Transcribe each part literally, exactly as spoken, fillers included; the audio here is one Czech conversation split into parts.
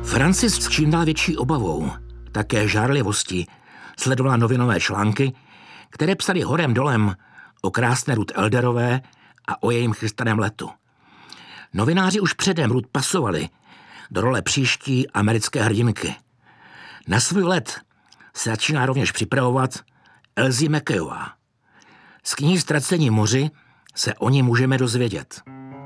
Francis s čím dál větší obavou, také žárlivosti, sledovala novinové články, které psali horem dolem o krásné Ruth Elderové a o jejím chystaném letu. Novináři už předem Ruth pasovali do role příští americké hrdinky. Na svůj let se začíná rovněž připravovat Elsie McKayová. Z knihy Ztracení v moři se o ní můžeme dozvědět.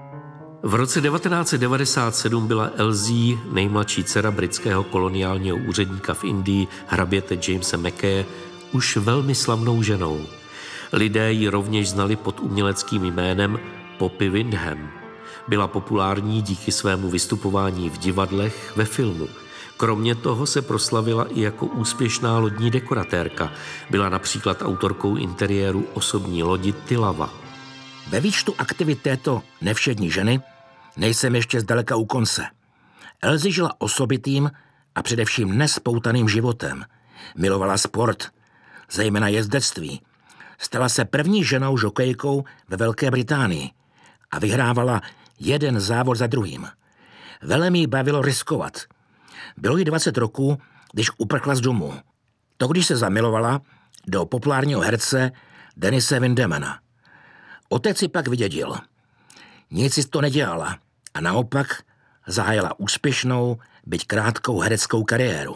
V roce devatenáct set devadesát sedm byla Elsie, nejmladší dcera britského koloniálního úředníka v Indii, hraběte Jamese Mackaye, už velmi slavnou ženou. Lidé ji rovněž znali pod uměleckým jménem Poppy Windham. Byla populární díky svému vystupování v divadlech, ve filmu. Kromě toho se proslavila i jako úspěšná lodní dekoratérka. Byla například autorkou interiéru osobní lodi Tilava. Ve výčtu aktivit této nevšední ženy nejsem ještě zdaleka u konce. Elsie žila osobitým a především nespoutaným životem. Milovala sport, zejména jezdectví. Stala se první ženou žokejkou ve Velké Británii a vyhrávala jeden závod za druhým. Velmi jí bavilo riskovat. Bylo jí dvacet roků, když uprchla z domu. To, když se zamilovala do populárního herce Denise Windemana. Otec si pak vydědil. Nic si to nedělala a naopak zahájila úspěšnou, byť krátkou hereckou kariéru.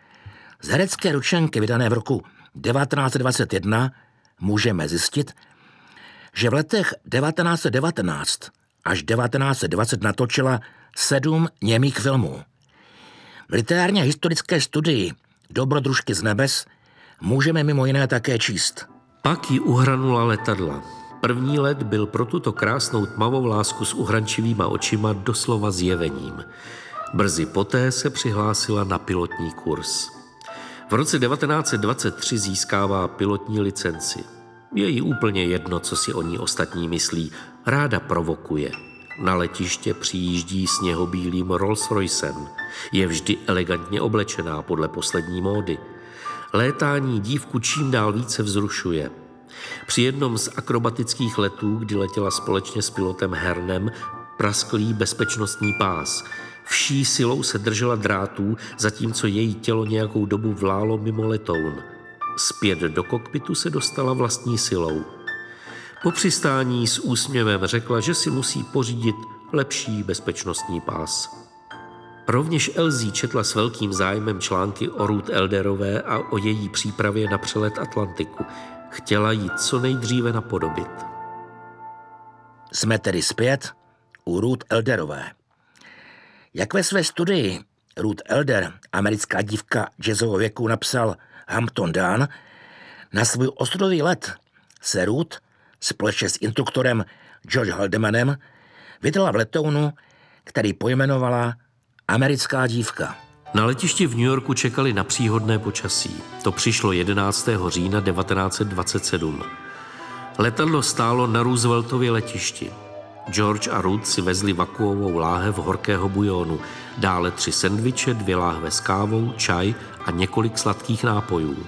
Z herecké ručenky vydané v roku devatenáct set dvacet jedna můžeme zjistit, že v letech devatenáct set devatenáct až devatenáct set dvacet natočila sedm němých filmů. V literárně historické studii Dobrodružky z nebes můžeme mimo jiné také číst. Pak ji uhranula letadla. První let byl pro tuto krásnou tmavou lásku s uhrančivýma očima doslova zjevením. Brzy poté se přihlásila na pilotní kurz. V roce devatenáct set dvacet tři získává pilotní licenci. Je jí úplně jedno, co si o ní ostatní myslí. Ráda provokuje. Na letiště přijíždí sněhobílým Rolls-Roycem. Je vždy elegantně oblečená podle poslední módy. Létání dívku čím dál více vzrušuje. Při jednom z akrobatických letů, kdy letěla společně s pilotem Hernem, praskl jí bezpečnostní pás. Vší silou se držela drátů, zatímco její tělo nějakou dobu vlálo mimo letoun. Zpět do kokpitu se dostala vlastní silou. Po přistání s úsměvem řekla, že si musí pořídit lepší bezpečnostní pás. Rovněž Elsie četla s velkým zájmem články o Ruth Elderové a o její přípravě na přelet Atlantiku. Chtěla jí co nejdříve napodobit. Jsme tedy zpět u Ruth Elderové. Jak ve své studii Ruth Elder, americká dívka jazzového věku, napsal Hampton Dunn, na svůj ostudový let se Ruth společně s instruktorem George Haldemanem vydala v letounu, který pojmenovala Americká dívka. Na letišti v New Yorku čekali na příhodné počasí. To přišlo jedenáctého října devatenáct set dvacet sedm. Letadlo stálo na Rooseveltově letišti. George a Ruth si vezli vakuovou láhev horkého bujónu, dále tři sendviče, dvě láhve s kávou, čaj a několik sladkých nápojů.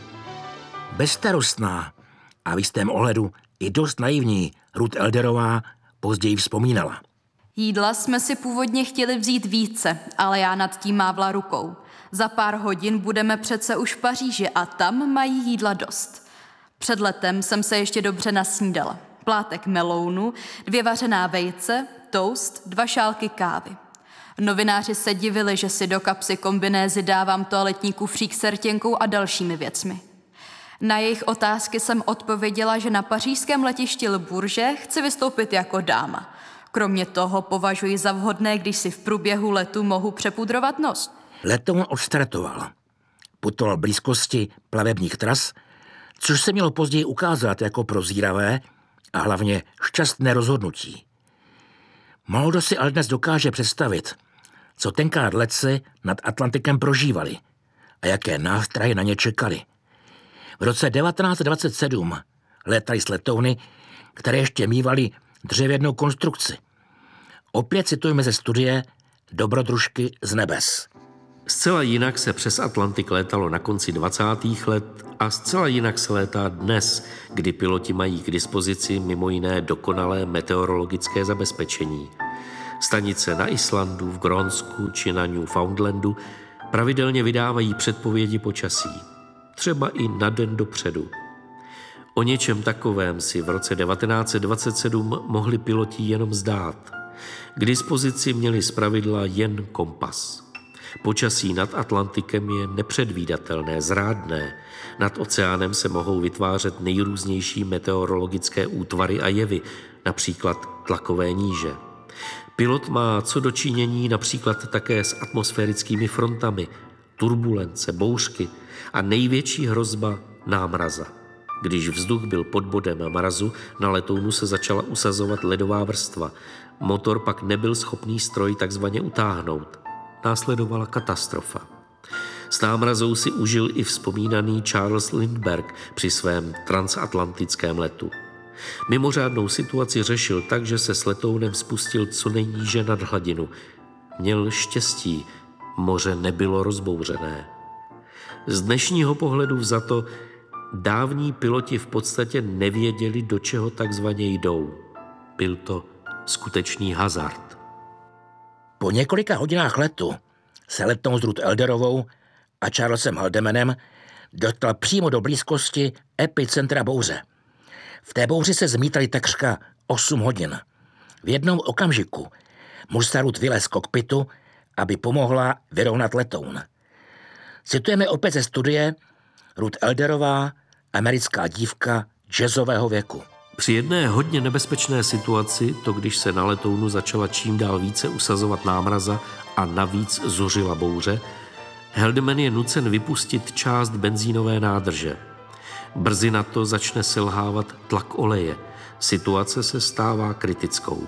Bezstarostná a v jistém ohledu i dost naivní Ruth Elderová později vzpomínala. Jídla jsme si původně chtěli vzít více, ale já nad tím mávla rukou. Za pár hodin budeme přece už v Paříži a tam mají jídla dost. Před letem jsem se ještě dobře nasnídala. Plátek melounu, dvě vařená vejce, toast, dva šálky kávy. Novináři se divili, že si do kapsy kombinézy dávám toaletní kufřík s rtěnkou a dalšími věcmi. Na jejich otázky jsem odpověděla, že na pařížském letišti Le Bourget chci vystoupit jako dáma. Kromě toho považuji za vhodné, když si v průběhu letu mohu přepudrovat nos. Letoun odstartoval. Putoval v blízkosti plavebních tras, což se mělo později ukázat jako prozíravé a hlavně šťastné rozhodnutí. Málo kdo si ale dnes dokáže představit, co tenkrát letci nad Atlantikem prožívali a jaké nástrahy na ně čekali. V roce devatenáct set dvacet sedm létali s letouny, které ještě mívaly dřevěnou konstrukci. Opět citujeme ze studie Dobrodružky z nebes. Zcela jinak se přes Atlantik létalo na konci dvacátých let a zcela jinak se létá dnes, kdy piloti mají k dispozici mimo jiné dokonalé meteorologické zabezpečení. Stanice na Islandu, v Grónsku či na Newfoundlandu pravidelně vydávají předpovědi počasí, třeba i na den dopředu. O něčem takovém si v roce devatenáct set dvacet sedm mohli piloti jenom zdát. K dispozici měli zpravidla jen kompas. Počasí nad Atlantikem je nepředvídatelné, zrádné. Nad oceánem se mohou vytvářet nejrůznější meteorologické útvary a jevy, například tlakové níže. Pilot má co do činění například také s atmosférickými frontami, turbulence, bouřky a největší hrozba námraza. Když vzduch byl pod bodem mrazu, na letounu se začala usazovat ledová vrstva. Motor pak nebyl schopný stroj takzvaně utáhnout. Následovala katastrofa. S námrazou si užil i vzpomínaný Charles Lindbergh při svém transatlantickém letu. Mimořádnou situaci řešil tak, že se s letounem spustil co nejníže nad hladinu. Měl štěstí, moře nebylo rozbouřené. Z dnešního pohledu vzato dávní piloti v podstatě nevěděli, do čeho takzvaně jdou. Byl to skutečný hazard. Po několika hodinách letu se letnou s Ruth Elderovou a Charlesem Haldemanem dostal přímo do blízkosti epicentra bouře. V té bouři se zmítali takřka osm hodin. V jednom okamžiku musela Ruth vylézt z kokpitu, aby pomohla vyrovnat letoun. Citujeme opět ze studie Ruth Elderová, americká dívka jazzového věku. Při jedné hodně nebezpečné situaci, to když se na letounu začala čím dál více usazovat námraza a navíc zuřila bouře, Haldeman je nucen vypustit část benzínové nádrže. Brzy na to začne selhávat tlak oleje. Situace se stává kritickou.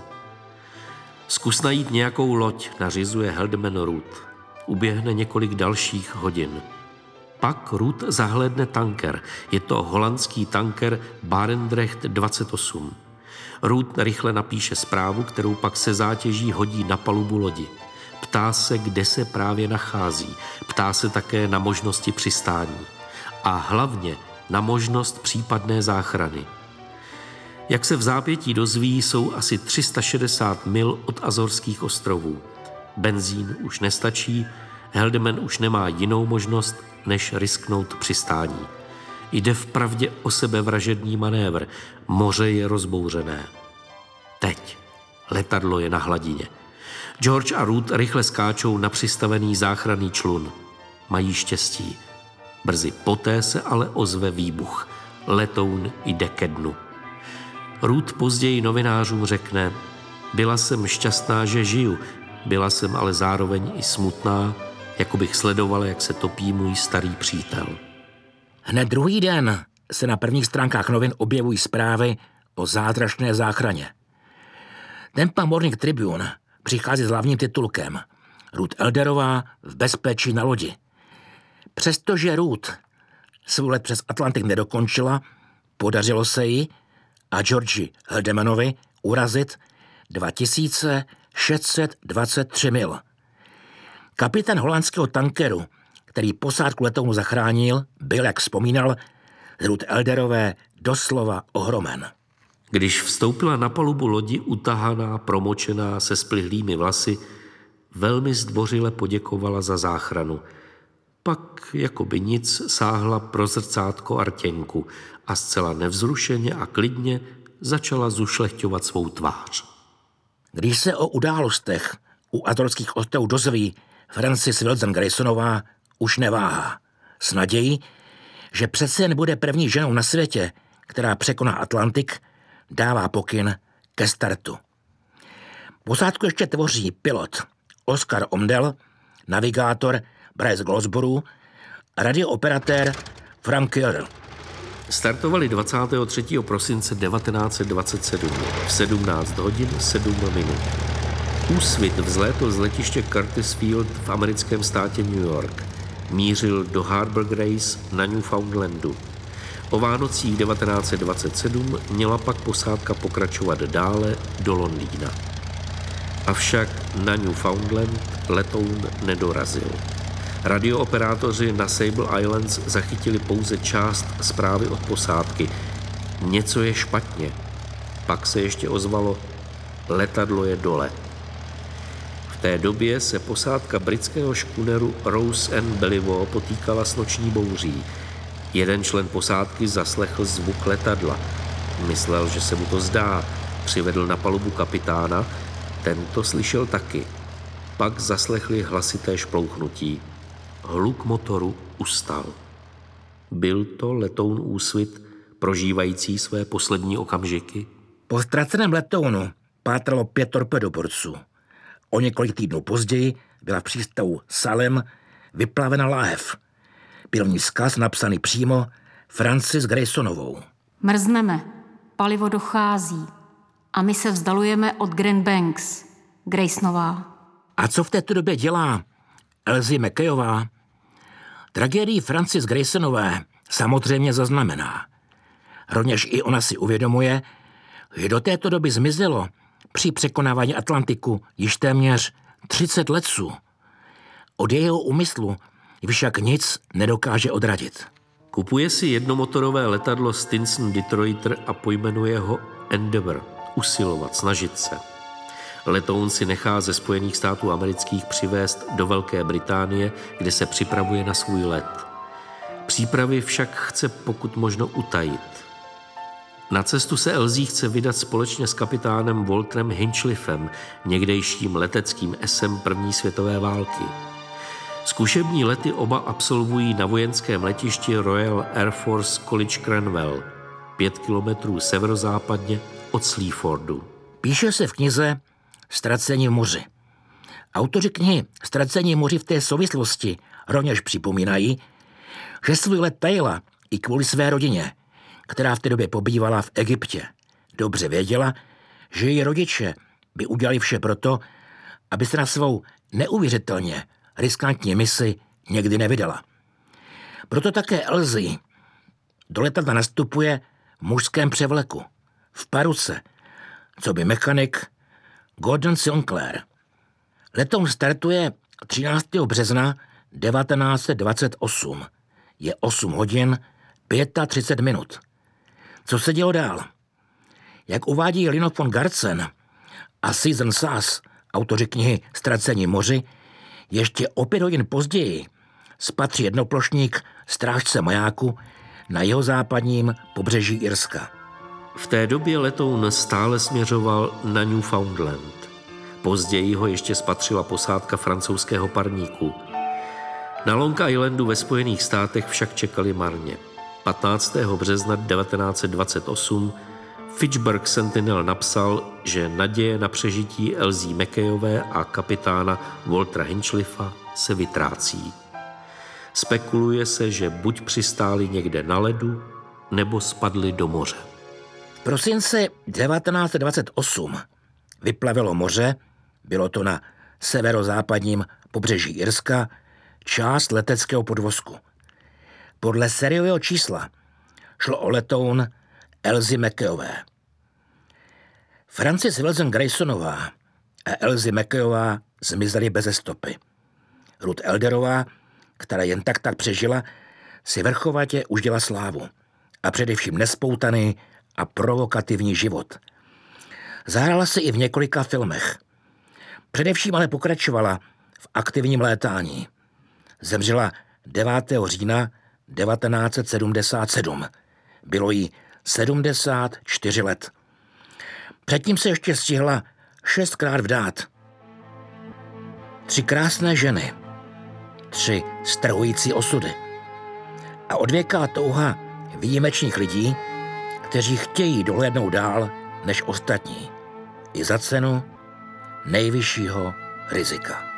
Zkus najít nějakou loď, nařizuje Haldeman Ruth. Uběhne několik dalších hodin. Pak Ruth zahlédne tanker. Je to holandský tanker Barendrecht dvacet osm. Ruth rychle napíše zprávu, kterou pak se zátěží hodí na palubu lodi. Ptá se, kde se právě nachází. Ptá se také na možnosti přistání. A hlavně na možnost případné záchrany. Jak se v zápětí dozví, jsou asi tři sta šedesát mil od Azorských ostrovů. Benzín už nestačí, Haldeman už nemá jinou možnost, než risknout přistání. Jde vpravdě o sebevražedný manévr. Moře je rozbouřené. Teď letadlo je na hladině. George a Ruth rychle skáčou na přistavený záchranný člun. Mají štěstí. Brzy poté se ale ozve výbuch. Letoun jde ke dnu. Ruth později novinářům řekne: byla jsem šťastná, že žiju, byla jsem ale zároveň i smutná, jako bych sledovala, jak se topí můj starý přítel. Hned druhý den se na prvních stránkách novin objevují zprávy o zázračné záchraně. Tampa Morning Tribune přichází s hlavním titulkem Ruth Elderová v bezpečí na lodi. Přestože Ruth svůj let přes Atlantik nedokončila, podařilo se jí a Georgi Haldemanovi urazit dva tisíce šest set dvacet tři mil. Kapitán holandského tankeru, který posádku letounu zachránil, byl, jak vzpomínal, z Ruth Elderové doslova ohromen. Když vstoupila na palubu lodi utahaná, promočená, se splihlými vlasy, velmi zdvořile poděkovala za záchranu. Pak, jako by nic, sáhla pro zrcátko artěnku a zcela nevzrušeně a klidně začala zušlechťovat svou tvář. Když se o událostech u Azorských ostrovů dozví Frances Wilson Graysonová, už neváhá. S nadějí, že přece jen bude první ženou na světě, která překoná Atlantik, dává pokyn ke startu. Posádku ještě tvoří pilot Oscar Omdel, navigátor Bryce Glosborough a radiooperatér Frank Keller. Startovali dvacátého třetího prosince devatenáct set dvacet sedm v sedmnáct hodin sedm minut. Úsvit vzlétl z letiště Curtis Field v americkém státě New York. Mířil do Harbour Grace na Newfoundlandu. O Vánocích devatenáct set dvacet sedm měla pak posádka pokračovat dále do Londýna. Avšak na Newfoundland letoun nedorazil. Radiooperátoři na Sable Islands zachytili pouze část zprávy od posádky. Něco je špatně. Pak se ještě ozvalo: letadlo je dole. té době se posádka britského škuneru Rose and Bellevue potýkala s noční bouří. Jeden člen posádky zaslechl zvuk letadla. Myslel, že se mu to zdá. Přivedl na palubu kapitána, ten to slyšel taky. Pak zaslechli hlasité šplouchnutí. Hluk motoru ustal. Byl to letoun Úsvit, prožívající své poslední okamžiky? Po ztraceném letounu pátralo pět torpedoborců. O několik týdnů později byla v přístavu Salem vyplavena láhev. Byl v ní vzkaz napsaný přímo Francis Graysonovou. Mrzneme, palivo dochází a my se vzdalujeme od Grand Banks. Graysonová. A co v této době dělá Elsie McKayová? Tragédii Francis Graysonové samozřejmě zaznamená. Rovněž i ona si uvědomuje, že do této doby zmizelo při překonávání Atlantiku již téměř třicet letců. Od jejího úmyslu však nic nedokáže odradit. Kupuje si jednomotorové letadlo Stinson Detroiter a pojmenuje ho Endeavour, usilovat, snažit se. Letoun si nechá ze Spojených států amerických přivést do Velké Británie, kde se připravuje na svůj let. Přípravy však chce pokud možno utajit. Na cestu se Elsie chce vydat společně s kapitánem Walterem Hinchliffem, někdejším leteckým esem první světové války. Zkušební lety oba absolvují na vojenském letišti Royal Air Force College Cranwell, pět kilometrů severozápadně od Sleafordu. Píše se v knize Ztracení v moři. Autoři knihy Ztracení v moři v té souvislosti rovněž připomínají, že svůj let tajila i kvůli své rodině, která v té době pobývala v Egyptě. Dobře věděla, že její rodiče by udělali vše proto, aby se na svou neuvěřitelně riskantní misi někdy nevydala. Proto také Elsie do letadla nastupuje v mužském převleku, v paruce, co by mechanik Gordon Sinclair. Letoun startuje třináctého března devatenáct set dvacet osm. Je osm hodin třicet pět minut. Co se dělo dál? Jak uvádí Lino von Gartzen a Susan Sass, autoři knihy Ztracení v moři, ještě o pět hodin později spatří jednoplošník strážce majáku na jihozápadním pobřeží Irska. V té době letoun stále směřoval na Newfoundland. Později ho ještě spatřila posádka francouzského parníku. Na Long Islandu ve Spojených státech však čekali marně. patnáctého března devatenáct set dvacet osm Fitchburg Sentinel napsal, že naděje na přežití Elsie McKayové a kapitána Waltera Hinchliffa se vytrácí. Spekuluje se, že buď přistáli někde na ledu, nebo spadli do moře. V prosinci devatenáct set dvacet osm vyplavilo moře, bylo to na severozápadním pobřeží Irska, část leteckého podvozku. Podle sériového čísla šlo o letoun Elsie McKayové. Francis Wilson Graysonová a Elsie McKayová zmizely beze stopy. Ruth Elderová, která jen tak tak přežila, si vrchovatě užila slávu a především nespoutaný a provokativní život. Zahrála se i v několika filmech. Především ale pokračovala v aktivním létání. Zemřela devátého října devatenáct set sedmdesát sedm. Bylo jí sedmdesát čtyři let. Předtím se ještě stihla šestkrát vdát. Tři krásné ženy, tři strhující osudy a odvěká touha výjimečných lidí, kteří chtějí dohlédnout dál než ostatní. I za cenu nejvyššího rizika.